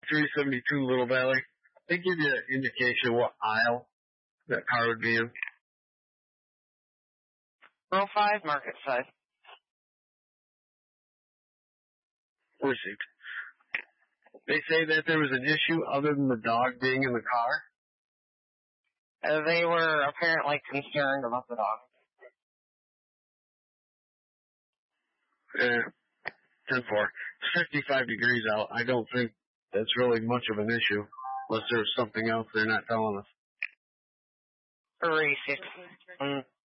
372 Little Valley. They give you an indication what aisle that car would be in. Row 5, market side. Received. They say that there was an issue other than the dog being in the car. They were apparently concerned about the dog. 10-4. It's 55 degrees out. I don't think that's really much of an issue, unless there's something else they're not telling us. Received.